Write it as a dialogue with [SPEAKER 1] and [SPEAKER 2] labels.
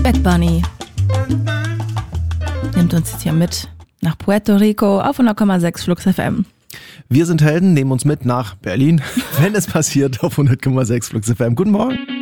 [SPEAKER 1] Bad Bunny nimmt uns jetzt hier mit nach Puerto Rico auf 100,6 Flux FM.
[SPEAKER 2] Wir sind Helden, nehmen uns mit nach Berlin, wenn es passiert, auf 100,6 Flux FM. Guten Morgen.